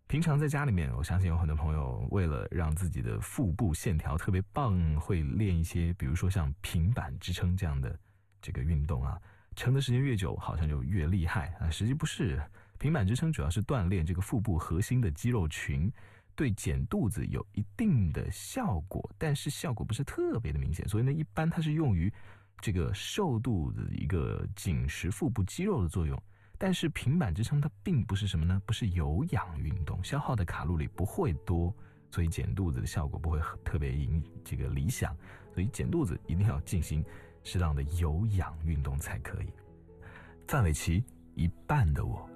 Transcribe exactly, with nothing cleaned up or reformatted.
平常在家里面，我相信有很多朋友为了让自己的腹部线条特别棒，会练一些比如说像平板支撑这样的这个运动啊，撑的时间越久好像就越厉害啊，实际不是。平板支撑主要是锻炼这个腹部核心的肌肉群，对减肚子有一定的效果，但是效果不是特别的明显，所以呢，一般它是用于这个瘦肚子一个紧实腹部肌肉的作用。但是平板支撑它并不是什么呢？不是有氧运动，消耗的卡路里不会多，所以减肚子的效果不会特别影这个理想。所以减肚子一定要进行适当的有氧运动才可以。范玮琪，一半的我。